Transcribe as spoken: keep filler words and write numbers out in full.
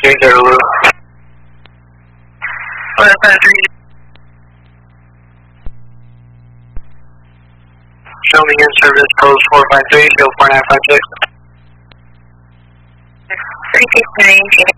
three zero Lou. four five three. Show me in service code four five three, show four nine five six. three six nine,